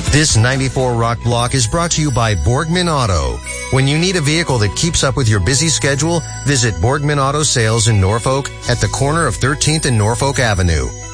This 94 Rock Block is brought to you by Borgman Auto. When you need a vehicle that keeps up with your busy schedule, visit Borgman Auto Sales in Norfolk at the corner of 13th and Norfolk Avenue.